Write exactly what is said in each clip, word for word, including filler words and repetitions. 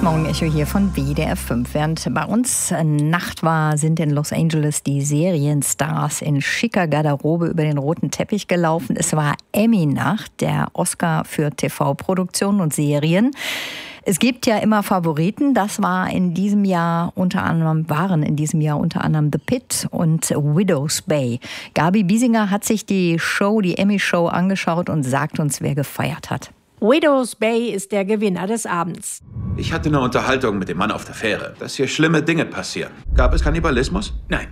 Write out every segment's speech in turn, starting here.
Morgenecho hier von W D R fünf. Während bei uns Nacht war, sind in Los Angeles die Serienstars in schicker Garderobe über den roten Teppich gelaufen. Es war Emmy-Nacht, der Oscar für T V-Produktionen und Serien. Es gibt ja immer Favoriten. Das war in diesem Jahr unter anderem, waren in diesem Jahr unter anderem The Pitt und Widow's Bay. Gabi Biesinger hat sich die Show, die Emmy-Show angeschaut und sagt uns, wer gefeiert hat. Widow's Bay ist der Gewinner des Abends. Ich hatte eine Unterhaltung mit dem Mann auf der Fähre, dass hier schlimme Dinge passieren. Gab es Kannibalismus? Nein.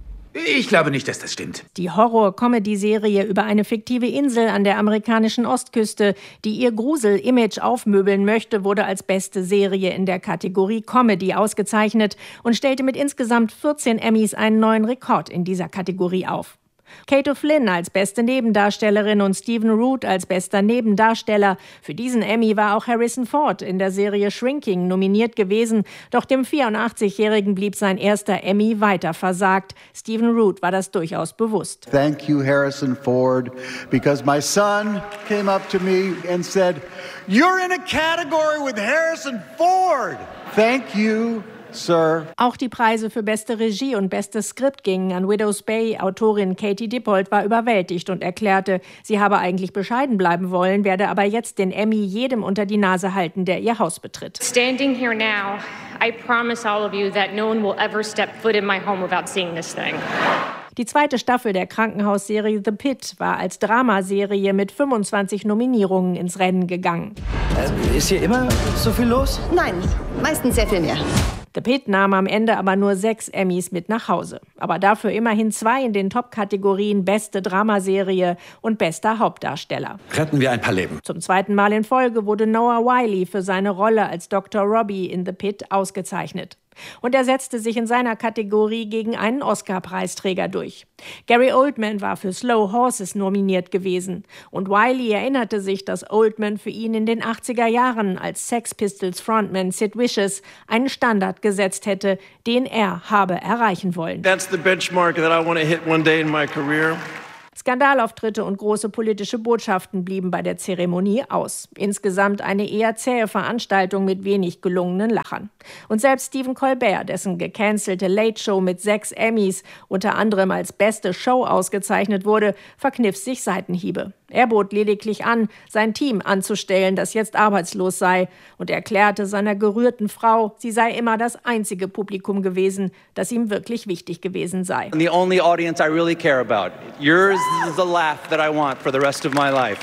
Ich glaube nicht, dass das stimmt. Die Horror-Comedy-Serie über eine fiktive Insel an der amerikanischen Ostküste, die ihr Grusel-Image aufmöbeln möchte, wurde als beste Serie in der Kategorie Comedy ausgezeichnet und stellte mit insgesamt vierzehn Emmys einen neuen Rekord in dieser Kategorie auf. Kate O'Flynn als beste Nebendarstellerin und Stephen Root als bester Nebendarsteller. Für diesen Emmy war auch Harrison Ford in der Serie Shrinking nominiert gewesen. Doch dem vierundachtzigjährigen blieb sein erster Emmy weiter versagt. Stephen Root war das durchaus bewusst. Thank you, Harrison Ford, because my son came up to me and said, "You're in a category with Harrison Ford." Thank you. Sir. Auch die Preise für beste Regie und bestes Skript gingen an Widow's Bay. Autorin Katie Dippold war überwältigt und erklärte, sie habe eigentlich bescheiden bleiben wollen, werde aber jetzt den Emmy jedem unter die Nase halten, der ihr Haus betritt. Standing here now, I promise all of you that no one will ever step foot in my home without seeing this thing. Die zweite Staffel der Krankenhausserie The Pitt war als Dramaserie mit fünfundzwanzig Nominierungen ins Rennen gegangen. Äh, ist hier immer so viel los? Nein, meistens sehr viel mehr. The Pitt nahm am Ende aber nur sechs Emmys mit nach Hause. Aber dafür immerhin zwei in den Top-Kategorien Beste Dramaserie und Bester Hauptdarsteller. Retten wir ein paar Leben. Zum zweiten Mal in Folge wurde Noah Wyle für seine Rolle als Doktor Robbie in The Pitt ausgezeichnet. Und er setzte sich in seiner Kategorie gegen einen Oscar-Preisträger durch. Gary Oldman war für Slow Horses nominiert gewesen. Und Wiley erinnerte sich, dass Oldman für ihn in den achtziger Jahren als Sex Pistols Frontman Sid Vicious einen Standard gesetzt hätte, den er habe erreichen wollen. That's the benchmark that I want to hit one day in my career. Skandalauftritte und große politische Botschaften blieben bei der Zeremonie aus. Insgesamt eine eher zähe Veranstaltung mit wenig gelungenen Lachern. Und selbst Stephen Colbert, dessen gecancelte Late Show mit sechs Emmys unter anderem als beste Show ausgezeichnet wurde, verkniff sich Seitenhiebe. Er bot lediglich an, sein Team anzustellen, das jetzt arbeitslos sei, und erklärte seiner gerührten Frau, sie sei immer das einzige Publikum gewesen, das ihm wirklich wichtig gewesen sei. The only audience I really care about. Yours is the laugh that I want for the rest of my life.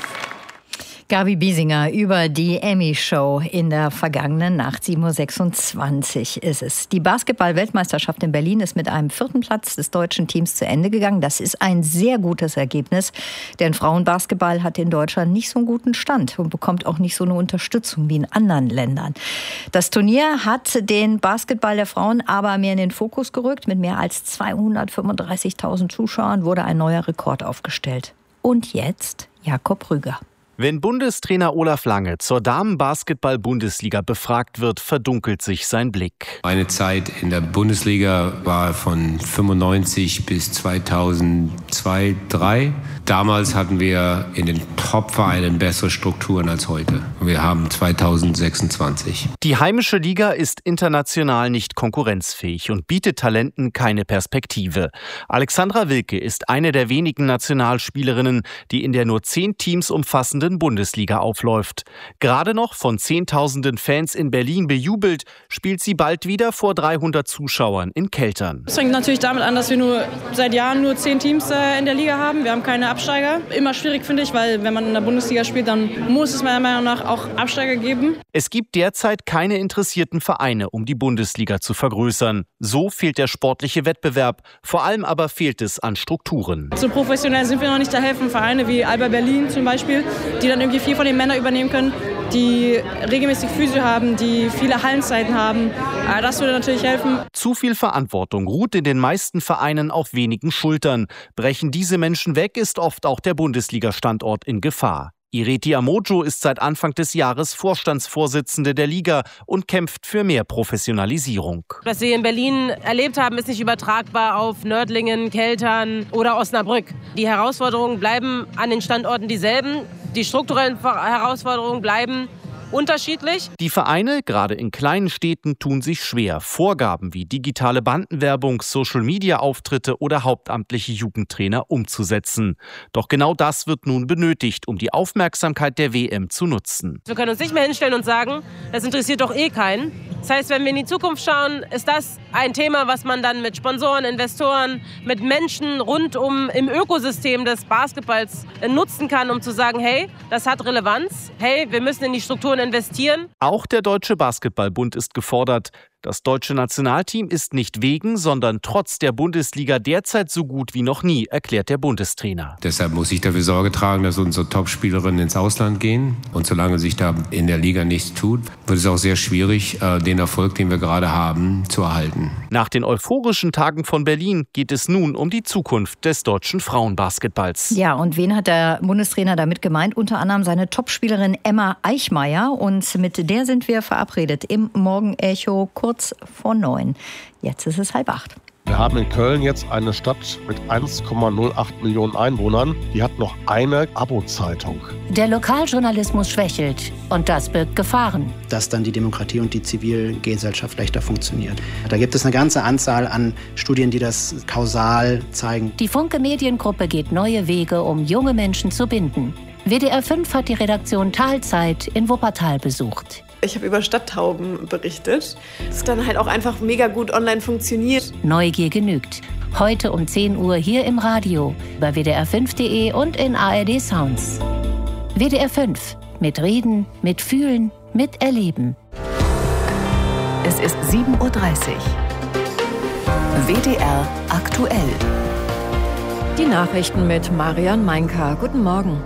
Gabi Biesinger über die Emmy-Show in der vergangenen Nacht. sieben Uhr sechsundzwanzig ist es. Die Basketball-Weltmeisterschaft in Berlin ist mit einem vierten Platz des deutschen Teams zu Ende gegangen. Das ist ein sehr gutes Ergebnis, denn Frauenbasketball hat in Deutschland nicht so einen guten Stand und bekommt auch nicht so eine Unterstützung wie in anderen Ländern. Das Turnier hat den Basketball der Frauen aber mehr in den Fokus gerückt. Mit mehr als zweihundertfünfunddreißigtausend Zuschauern wurde ein neuer Rekord aufgestellt. Und jetzt Jakob Rüger. Wenn Bundestrainer Olaf Lange zur Damenbasketball-Bundesliga befragt wird, verdunkelt sich sein Blick. Meine Zeit in der Bundesliga war von fünfundneunzig bis zweitausendzwei, zweitausenddrei. Damals hatten wir in den Top-Vereinen bessere Strukturen als heute. Wir haben zweitausendsechsundzwanzig. Die heimische Liga ist international nicht konkurrenzfähig und bietet Talenten keine Perspektive. Alexandra Wilke ist eine der wenigen Nationalspielerinnen, die in der nur zehn Teams umfassenden Bundesliga aufläuft. Gerade noch von zehntausenden Fans in Berlin bejubelt, spielt sie bald wieder vor dreihundert Zuschauern in Keltern. Es fängt natürlich damit an, dass wir nur seit Jahren nur zehn Teams äh, in der Liga haben. Wir haben keine Absteiger. Immer schwierig, finde ich, weil wenn man in der Bundesliga spielt, dann muss es meiner Meinung nach auch Absteiger geben. Es gibt derzeit keine interessierten Vereine, um die Bundesliga zu vergrößern. So fehlt der sportliche Wettbewerb. Vor allem aber fehlt es an Strukturen. So professionell sind wir noch nicht. Da helfen Vereine wie Alba Berlin zum Beispiel, die dann irgendwie viel von den Männern übernehmen können, die regelmäßig Physio haben, die viele Hallenzeiten haben. Das würde natürlich helfen. Zu viel Verantwortung ruht in den meisten Vereinen auf wenigen Schultern. Brechen diese Menschen weg, ist oft auch der Bundesliga-Standort in Gefahr. Ireti Amojo ist seit Anfang des Jahres Vorstandsvorsitzende der Liga und kämpft für mehr Professionalisierung. Was wir in Berlin erlebt haben, ist nicht übertragbar auf Nördlingen, Keltern oder Osnabrück. Die Herausforderungen bleiben an den Standorten dieselben. Die strukturellen Herausforderungen bleiben. unterschiedlich. Die Vereine, gerade in kleinen Städten, tun sich schwer. Vorgaben wie digitale Bandenwerbung, Social-Media-Auftritte oder hauptamtliche Jugendtrainer umzusetzen. Doch genau das wird nun benötigt, um die Aufmerksamkeit der W M zu nutzen. Wir können uns nicht mehr hinstellen und sagen, das interessiert doch eh keinen. Das heißt, wenn wir in die Zukunft schauen, ist das ein Thema, was man dann mit Sponsoren, Investoren, mit Menschen rundum im Ökosystem des Basketballs nutzen kann, um zu sagen, hey, das hat Relevanz. Hey, wir müssen in die Strukturen investieren. Auch der Deutsche Basketballbund ist gefordert. Das deutsche Nationalteam ist nicht wegen, sondern trotz der Bundesliga derzeit so gut wie noch nie, erklärt der Bundestrainer. Deshalb muss ich dafür Sorge tragen, dass unsere Topspielerinnen ins Ausland gehen. Und solange sich da in der Liga nichts tut, wird es auch sehr schwierig, den Erfolg, den wir gerade haben, zu erhalten. Nach den euphorischen Tagen von Berlin geht es nun um die Zukunft des deutschen Frauenbasketballs. Ja, und wen hat der Bundestrainer damit gemeint? Unter anderem seine Topspielerin Emma Eichmeier. Und mit der sind wir verabredet im Morgen-Echo kurz vor neun. Jetzt ist es halb acht. Wir haben in Köln jetzt eine Stadt mit eins Komma null acht Millionen Einwohnern. Die hat noch eine Abo-Zeitung. Der Lokaljournalismus schwächelt und das birgt Gefahren. Dass dann die Demokratie und die Zivilgesellschaft schlechter funktioniert. Da gibt es eine ganze Anzahl an Studien, die das kausal zeigen. Die Funke Mediengruppe geht neue Wege, um junge Menschen zu binden. W D R fünf hat die Redaktion Talzeit in Wuppertal besucht. Ich habe über Stadttauben berichtet. Das dann halt auch einfach mega gut online funktioniert. Neugier genügt. Heute um zehn Uhr hier im Radio, bei W D R fünf punkt de und in A R D Sounds. W D R fünf. Mit Reden, mit Fühlen, mit Erleben. Es ist sieben Uhr dreißig. W D R aktuell. Die Nachrichten mit Marian Meinka. Guten Morgen.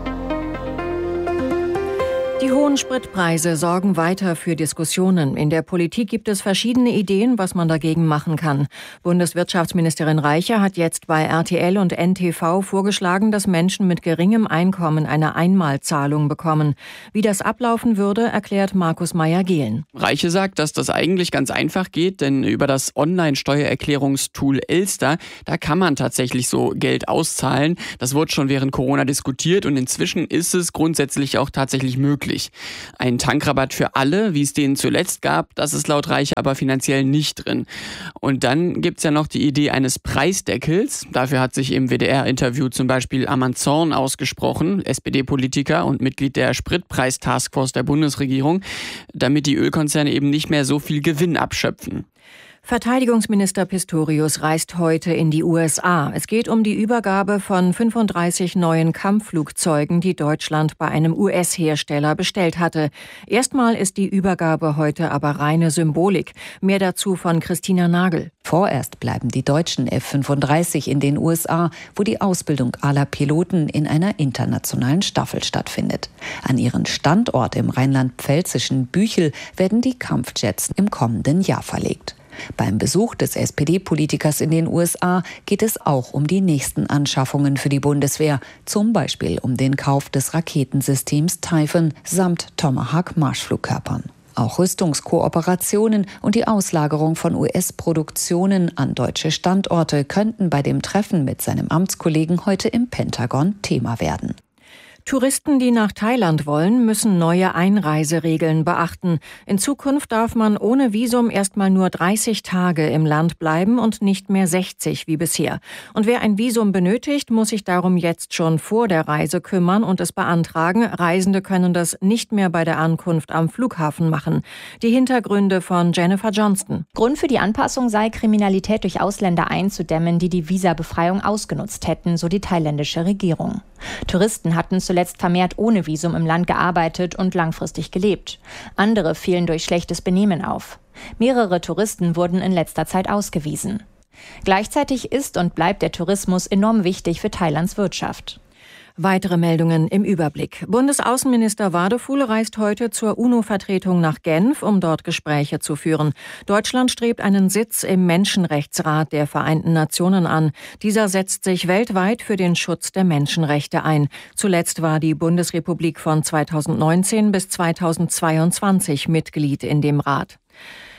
Die hohen Spritpreise sorgen weiter für Diskussionen. In der Politik gibt es verschiedene Ideen, was man dagegen machen kann. Bundeswirtschaftsministerin Reiche hat jetzt bei R T L und N T V vorgeschlagen, dass Menschen mit geringem Einkommen eine Einmalzahlung bekommen. Wie das ablaufen würde, erklärt Markus Meyer-Gehlen. Reiche sagt, dass das eigentlich ganz einfach geht, denn über das Online-Steuererklärungstool Elster, da kann man tatsächlich so Geld auszahlen. Das wurde schon während Corona diskutiert und inzwischen ist es grundsätzlich auch tatsächlich möglich. Ein Tankrabatt für alle, wie es den zuletzt gab, das ist laut Reiche aber finanziell nicht drin. Und dann gibt's ja noch die Idee eines Preisdeckels. Dafür hat sich im W D R-Interview zum Beispiel Arman Zorn ausgesprochen, S P D-Politiker und Mitglied der Spritpreis-Taskforce der Bundesregierung, damit die Ölkonzerne eben nicht mehr so viel Gewinn abschöpfen. Verteidigungsminister Pistorius reist heute in die U S A. Es geht um die Übergabe von fünfunddreißig neuen Kampfflugzeugen, die Deutschland bei einem U S-Hersteller bestellt hatte. Erstmal ist die Übergabe heute aber reine Symbolik. Mehr dazu von Christina Nagel. Vorerst bleiben die deutschen F fünfunddreißig in den U S A, wo die Ausbildung aller Piloten in einer internationalen Staffel stattfindet. An ihren Standort im rheinland-pfälzischen Büchel werden die Kampfjets im kommenden Jahr verlegt. Beim Besuch des S P D-Politikers in den U S A geht es auch um die nächsten Anschaffungen für die Bundeswehr, zum Beispiel um den Kauf des Raketensystems Typhoon samt Tomahawk-Marschflugkörpern. Auch Rüstungskooperationen und die Auslagerung von U S-Produktionen an deutsche Standorte könnten bei dem Treffen mit seinem Amtskollegen heute im Pentagon Thema werden. Touristen, die nach Thailand wollen, müssen neue Einreiseregeln beachten. In Zukunft darf man ohne Visum erstmal nur dreißig Tage im Land bleiben und nicht mehr sechzig wie bisher. Und wer ein Visum benötigt, muss sich darum jetzt schon vor der Reise kümmern und es beantragen. Reisende können das nicht mehr bei der Ankunft am Flughafen machen. Die Hintergründe von Jennifer Johnston. Grund für die Anpassung sei, Kriminalität durch Ausländer einzudämmen, die die Visabefreiung ausgenutzt hätten, so die thailändische Regierung. Touristen hatten zuletzt vermehrt ohne Visum im Land gearbeitet und langfristig gelebt. Andere fielen durch schlechtes Benehmen auf. Mehrere Touristen wurden in letzter Zeit ausgewiesen. Gleichzeitig ist und bleibt der Tourismus enorm wichtig für Thailands Wirtschaft. Weitere Meldungen im Überblick. Bundesaußenminister Wadefuhl reist heute zur UNO-Vertretung nach Genf, um dort Gespräche zu führen. Deutschland strebt einen Sitz im Menschenrechtsrat der Vereinten Nationen an. Dieser setzt sich weltweit für den Schutz der Menschenrechte ein. Zuletzt war die Bundesrepublik von zweitausendneunzehn bis zweitausendzweiundzwanzig Mitglied in dem Rat.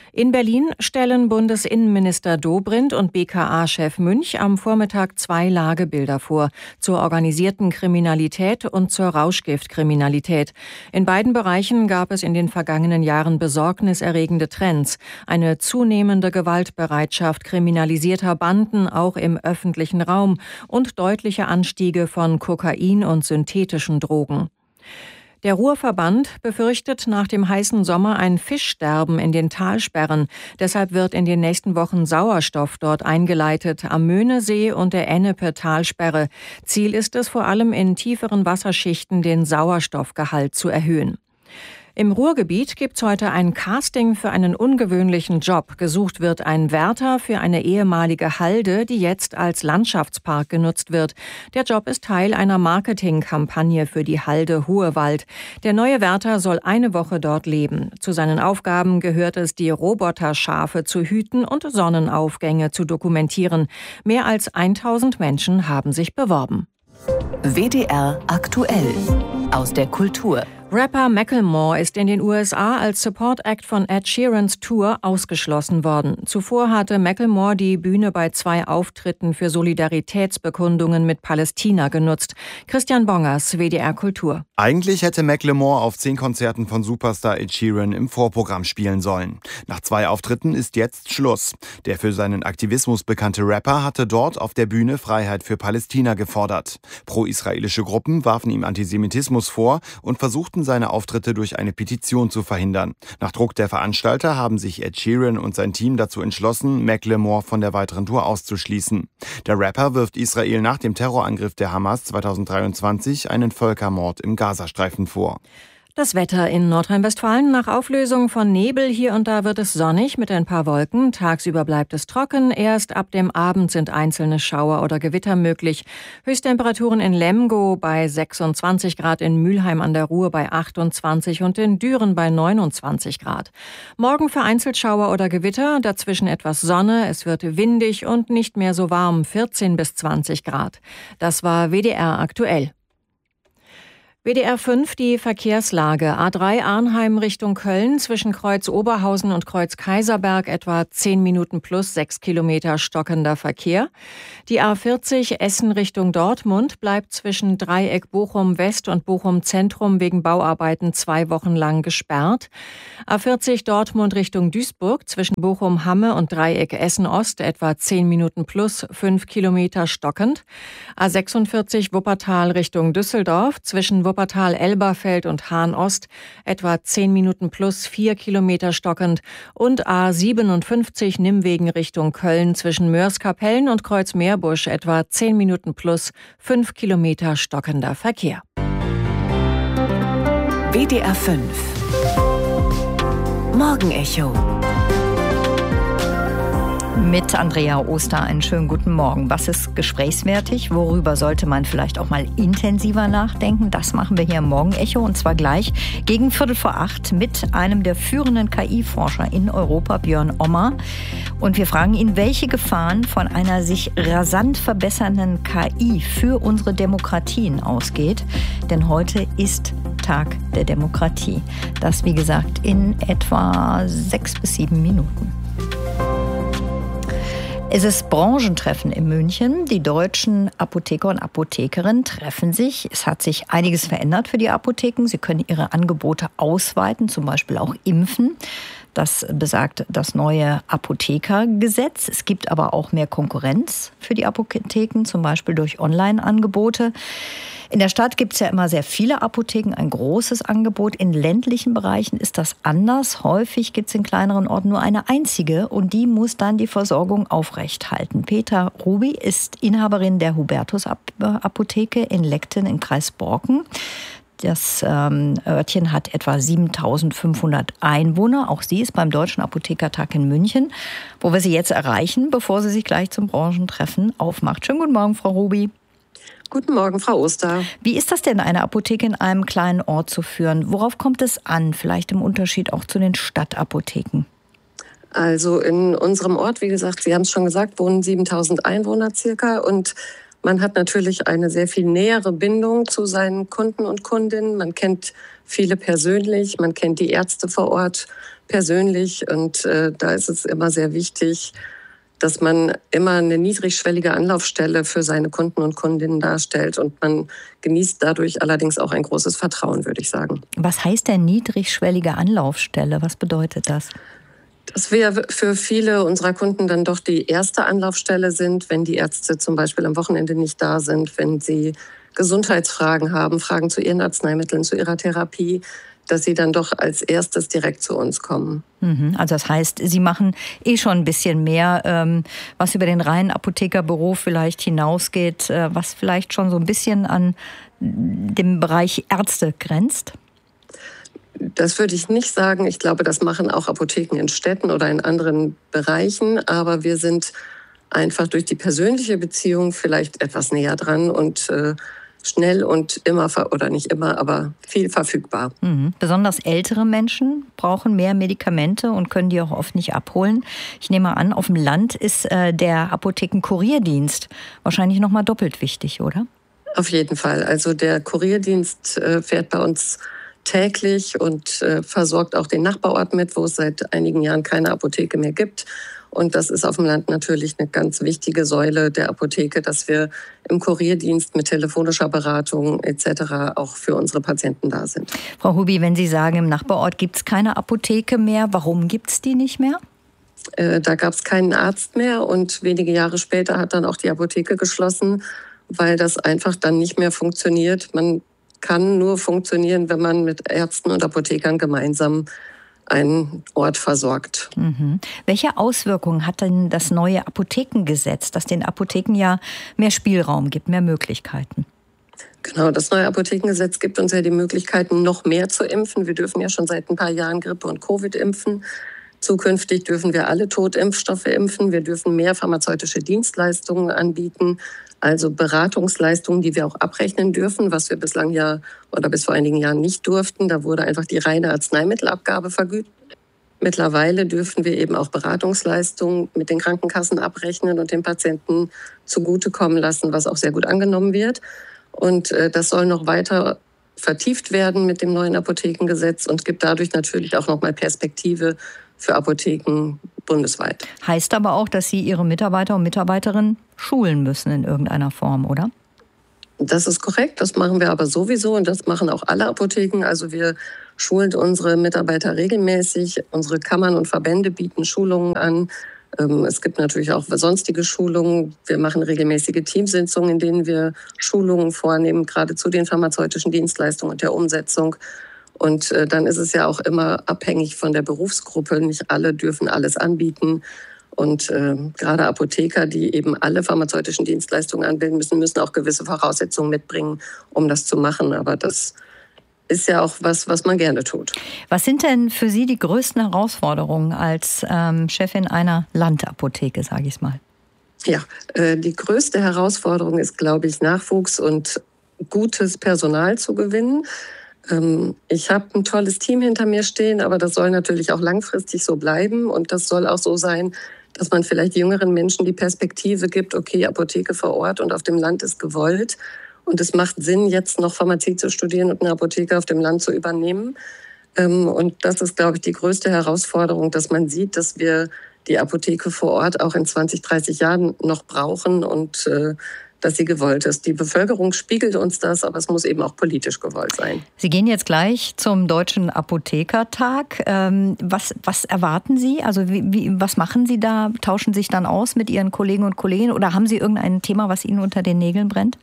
In Berlin stellen Bundesinnenminister Dobrindt und B K A-Chef Münch am Vormittag zwei Lagebilder vor, zur organisierten Kriminalität und zur Rauschgiftkriminalität. In beiden Bereichen gab es in den vergangenen Jahren besorgniserregende Trends. Eine zunehmende Gewaltbereitschaft kriminalisierter Banden auch im öffentlichen Raum und deutliche Anstiege von Kokain und synthetischen Drogen. Der Ruhrverband befürchtet nach dem heißen Sommer ein Fischsterben in den Talsperren. Deshalb wird in den nächsten Wochen Sauerstoff dort eingeleitet, am Möhnesee und der Ennepe-Talsperre. Ziel ist es vor allem in tieferen Wasserschichten den Sauerstoffgehalt zu erhöhen. Im Ruhrgebiet gibt's heute ein Casting für einen ungewöhnlichen Job. Gesucht wird ein Wärter für eine ehemalige Halde, die jetzt als Landschaftspark genutzt wird. Der Job ist Teil einer Marketingkampagne für die Halde Hohewald. Der neue Wärter soll eine Woche dort leben. Zu seinen Aufgaben gehört es, die Roboterschafe zu hüten und Sonnenaufgänge zu dokumentieren. Mehr als tausend Menschen haben sich beworben. W D R aktuell aus der Kultur. Rapper Macklemore ist in den U S A als Support Act von Ed Sheerans Tour ausgeschlossen worden. Zuvor hatte Macklemore die Bühne bei zwei Auftritten für Solidaritätsbekundungen mit Palästina genutzt. Christian Bongers, W D R Kultur. Eigentlich hätte Macklemore auf zehn Konzerten von Superstar Ed Sheeran im Vorprogramm spielen sollen. Nach zwei Auftritten ist jetzt Schluss. Der für seinen Aktivismus bekannte Rapper hatte dort auf der Bühne Freiheit für Palästina gefordert. Pro-israelische Gruppen warfen ihm Antisemitismus vor und versuchten, seine Auftritte durch eine Petition zu verhindern. Nach Druck der Veranstalter haben sich Ed Sheeran und sein Team dazu entschlossen, Macklemore von der weiteren Tour auszuschließen. Der Rapper wirft Israel nach dem Terrorangriff der Hamas zweitausenddreiundzwanzig einen Völkermord im Gazastreifen vor. Das Wetter in Nordrhein-Westfalen: nach Auflösung von Nebel hier und da wird es sonnig mit ein paar Wolken. Tagsüber bleibt es trocken. Erst ab dem Abend sind einzelne Schauer oder Gewitter möglich. Höchsttemperaturen in Lemgo bei sechsundzwanzig Grad, in Mülheim an der Ruhr bei achtundzwanzig und in Düren bei neunundzwanzig Grad. Morgen vereinzelt Schauer oder Gewitter, dazwischen etwas Sonne. Es wird windig und nicht mehr so warm, vierzehn bis zwanzig Grad. Das war W D R aktuell. W D R fünf, die Verkehrslage. A drei Arnheim Richtung Köln, zwischen Kreuz Oberhausen und Kreuz Kaiserberg etwa zehn Minuten plus sechs Kilometer stockender Verkehr. Die A vierzig Essen Richtung Dortmund bleibt zwischen Dreieck Bochum West und Bochum Zentrum wegen Bauarbeiten zwei Wochen lang gesperrt. A vierzig Dortmund Richtung Duisburg, zwischen Bochum Hamme und Dreieck Essen Ost etwa zehn Minuten plus fünf Kilometer stockend. A sechsundvierzig Wuppertal Richtung Düsseldorf, zwischen Wuppertal-Elberfeld und Hahn-Ost etwa zehn Minuten plus vier Kilometer stockend und A siebenundfünfzig Nimwegen Richtung Köln zwischen Mörs-Kapellen und Kreuz-Meerbusch etwa zehn Minuten plus fünf Kilometer stockender Verkehr. W D R fünf Morgenecho mit Andrea Oster. Einen schönen guten Morgen. Was ist gesprächswertig? Worüber sollte man vielleicht auch mal intensiver nachdenken? Das machen wir hier im Morgenecho, und zwar gleich gegen Viertel vor acht mit einem der führenden K I-Forscher in Europa, Björn Ommer. Und wir fragen ihn, welche Gefahren von einer sich rasant verbessernden K I für unsere Demokratien ausgeht. Denn heute ist Tag der Demokratie. Das, wie gesagt, in etwa sechs bis sieben Minuten. Es ist Branchentreffen in München. Die deutschen Apotheker und Apothekerinnen treffen sich. Es hat sich einiges verändert für die Apotheken. Sie können ihre Angebote ausweiten, zum Beispiel auch impfen. Das besagt das neue Apothekergesetz. Es gibt aber auch mehr Konkurrenz für die Apotheken, zum Beispiel durch Online-Angebote. In der Stadt gibt es ja immer sehr viele Apotheken, ein großes Angebot. In ländlichen Bereichen ist das anders. Häufig gibt es in kleineren Orten nur eine einzige und die muss dann die Versorgung aufrechthalten. Petra Ruby ist Inhaberin der Hubertus-Apotheke in Leckten im Kreis Borken. Das ähm, Örtchen hat etwa siebentausendfünfhundert Einwohner. Auch sie ist beim Deutschen Apothekertag in München, wo wir sie jetzt erreichen, bevor sie sich gleich zum Branchentreffen aufmacht. Schönen guten Morgen, Frau Ruby. Guten Morgen, Frau Oster. Wie ist das denn, eine Apotheke in einem kleinen Ort zu führen? Worauf kommt es an? Vielleicht im Unterschied auch zu den Stadtapotheken. Also in unserem Ort, wie gesagt, Sie haben es schon gesagt, wohnen siebentausend Einwohner circa. Und Man hat natürlich eine sehr viel nähere Bindung zu seinen Kunden und Kundinnen. Man kennt viele persönlich, man kennt die Ärzte vor Ort persönlich. Und äh, da ist es immer sehr wichtig, dass man immer eine niedrigschwellige Anlaufstelle für seine Kunden und Kundinnen darstellt. Und man genießt dadurch allerdings auch ein großes Vertrauen, würde ich sagen. Was heißt denn niedrigschwellige Anlaufstelle? Was bedeutet das? Dass wir für viele unserer Kunden dann doch die erste Anlaufstelle sind, wenn die Ärzte zum Beispiel am Wochenende nicht da sind, wenn sie Gesundheitsfragen haben, Fragen zu ihren Arzneimitteln, zu ihrer Therapie, dass sie dann doch als erstes direkt zu uns kommen. Also das heißt, Sie machen eh schon ein bisschen mehr, ähm, was über den reinen Apothekerberuf vielleicht hinausgeht, äh, was vielleicht schon so ein bisschen an dem Bereich Ärzte grenzt? Das würde ich nicht sagen. Ich glaube, das machen auch Apotheken in Städten oder in anderen Bereichen. Aber wir sind einfach durch die persönliche Beziehung vielleicht etwas näher dran und äh, schnell und immer, oder nicht immer, aber viel verfügbar. Mhm. Besonders ältere Menschen brauchen mehr Medikamente und können die auch oft nicht abholen. Ich nehme an, auf dem Land ist äh, der Apothekenkurierdienst wahrscheinlich noch mal doppelt wichtig, oder? Auf jeden Fall. Also der Kurierdienst äh, fährt bei uns täglich und äh, versorgt auch den Nachbarort mit, wo es seit einigen Jahren keine Apotheke mehr gibt. Und das ist auf dem Land natürlich eine ganz wichtige Säule der Apotheke, dass wir im Kurierdienst mit telefonischer Beratung et cetera auch für unsere Patienten da sind. Frau Hubi, wenn Sie sagen, im Nachbarort gibt es keine Apotheke mehr, warum gibt es die nicht mehr? Äh, da gab es keinen Arzt mehr und wenige Jahre später hat dann auch die Apotheke geschlossen, weil das einfach dann nicht mehr funktioniert. Man kann nur funktionieren, wenn man mit Ärzten und Apothekern gemeinsam einen Ort versorgt. Mhm. Welche Auswirkungen hat denn das neue Apothekengesetz, das den Apotheken ja mehr Spielraum gibt, mehr Möglichkeiten? Genau, das neue Apothekengesetz gibt uns ja die Möglichkeiten, noch mehr zu impfen. Wir dürfen ja schon seit ein paar Jahren Grippe und Covid impfen. Zukünftig dürfen wir alle Totimpfstoffe impfen. Wir dürfen mehr pharmazeutische Dienstleistungen anbieten, also Beratungsleistungen, die wir auch abrechnen dürfen, was wir bislang ja oder bis vor einigen Jahren nicht durften. Da wurde einfach die reine Arzneimittelabgabe vergütet. Mittlerweile dürfen wir eben auch Beratungsleistungen mit den Krankenkassen abrechnen und den Patienten zugutekommen lassen, was auch sehr gut angenommen wird. Und äh, das soll noch weiter vertieft werden mit dem neuen Apothekengesetz und gibt dadurch natürlich auch noch mal Perspektive für Apotheken bundesweit. Heißt aber auch, dass Sie Ihre Mitarbeiter und Mitarbeiterinnen schulen müssen in irgendeiner Form, oder? Das ist korrekt, das machen wir aber sowieso und das machen auch alle Apotheken. Also wir schulen unsere Mitarbeiter regelmäßig, unsere Kammern und Verbände bieten Schulungen an. Es gibt natürlich auch sonstige Schulungen. Wir machen regelmäßige Teamsitzungen, in denen wir Schulungen vornehmen, gerade zu den pharmazeutischen Dienstleistungen und der Umsetzung. Und dann ist es ja auch immer abhängig von der Berufsgruppe. Nicht alle dürfen alles anbieten. Und äh, gerade Apotheker, die eben alle pharmazeutischen Dienstleistungen anbieten müssen, müssen auch gewisse Voraussetzungen mitbringen, um das zu machen. Aber das ist ja auch was, was man gerne tut. Was sind denn für Sie die größten Herausforderungen als ähm, Chefin einer Landapotheke, sage ich es mal? Ja, äh, die größte Herausforderung ist, glaube ich, Nachwuchs und gutes Personal zu gewinnen. Ähm, ich habe ein tolles Team hinter mir stehen, aber das soll natürlich auch langfristig so bleiben. Und das soll auch so sein, dass man vielleicht jüngeren Menschen die Perspektive gibt, okay, Apotheke vor Ort und auf dem Land ist gewollt. Und es macht Sinn, jetzt noch Pharmazie zu studieren und eine Apotheke auf dem Land zu übernehmen. Und das ist, glaube ich, die größte Herausforderung, dass man sieht, dass wir die Apotheke vor Ort auch in zwanzig, dreißig Jahren noch brauchen und dass sie gewollt ist. Die Bevölkerung spiegelt uns das, aber es muss eben auch politisch gewollt sein. Sie gehen jetzt gleich zum Deutschen Apothekertag. Was, was erwarten Sie? Also wie, wie, was machen Sie da? Tauschen Sie sich dann aus mit Ihren Kollegen und Kolleginnen oder haben Sie irgendein Thema, was Ihnen unter den Nägeln brennt?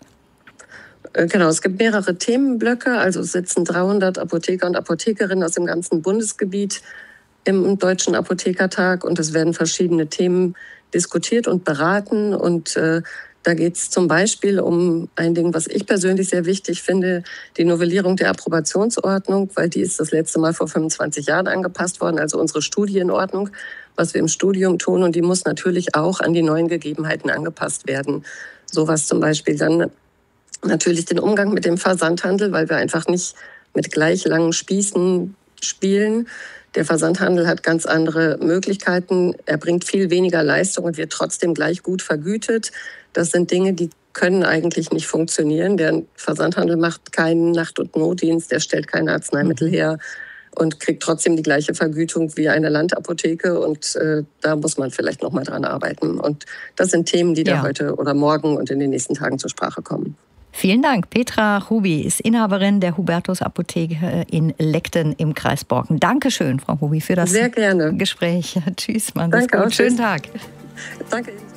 Genau, es gibt mehrere Themenblöcke. Also es sitzen dreihundert Apotheker und Apothekerinnen aus dem ganzen Bundesgebiet im Deutschen Apothekertag und es werden verschiedene Themen diskutiert und beraten und äh, da geht es zum Beispiel um ein Ding, was ich persönlich sehr wichtig finde, die Novellierung der Approbationsordnung, weil die ist das letzte Mal vor fünfundzwanzig Jahren angepasst worden, also unsere Studienordnung, was wir im Studium tun. Und die muss natürlich auch an die neuen Gegebenheiten angepasst werden. Sowas zum Beispiel dann natürlich den Umgang mit dem Versandhandel, weil wir einfach nicht mit gleich langen Spießen spielen. Der Versandhandel hat ganz andere Möglichkeiten. Er bringt viel weniger Leistung und wird trotzdem gleich gut vergütet. Das sind Dinge, die können eigentlich nicht funktionieren. Der Versandhandel macht keinen Nacht- und Notdienst, der stellt keine Arzneimittel her und kriegt trotzdem die gleiche Vergütung wie eine Landapotheke. Und äh, da muss man vielleicht noch mal dran arbeiten. Und das sind Themen, die ja. da heute oder morgen und in den nächsten Tagen zur Sprache kommen. Vielen Dank. Petra Ruby ist Inhaberin der Hubertus Apotheke in Leckten im Kreis Borken. Dankeschön, Frau Ruby, für das Sehr gerne. Gespräch. Tschüss, Mann. Danke gut. auch. Schönen Tag. Danke.